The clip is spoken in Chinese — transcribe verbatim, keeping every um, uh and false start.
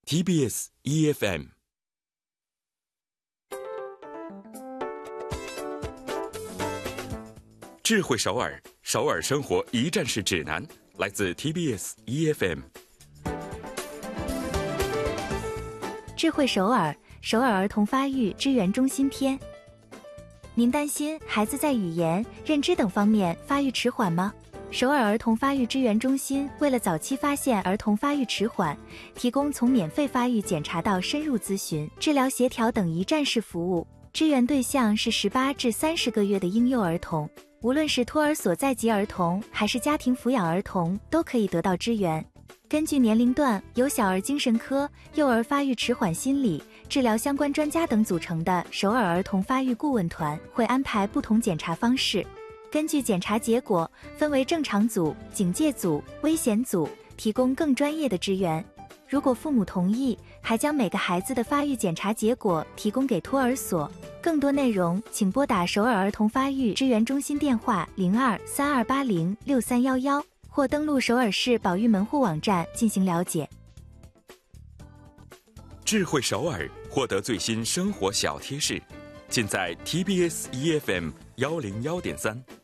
T B S E F M。智慧首尔，首尔生活一站式指南，来自 T B S E F M。 智慧首尔，首尔儿童发育支援中心篇。您担心孩子在语言、认知等方面发育迟缓吗？首尔儿童发育支援中心为了早期发现儿童发育迟缓，提供从免费发育检查到深入咨询、治疗协调等一站式服务。支援对象是十八至三十个月的婴幼儿童。无论是托儿所在籍儿童还是家庭抚养儿童，都可以得到支援。根据年龄段，由小儿精神科、幼儿发育迟缓心理、治疗相关专家等组成的首尔儿童发育顾问团会安排不同检查方式，根据检查结果分为正常组、警戒组、危险组，提供更专业的支援。如果父母同意，还将每个孩子的发育检查结果提供给托儿所。更多内容请拨打首尔儿童发育支援中心电话零二三二八零六三一一，或登录首尔市保育门户网站进行了解。 智慧首尔，获得最新生活小贴士，尽在 T B S E F M 幺零幺点三。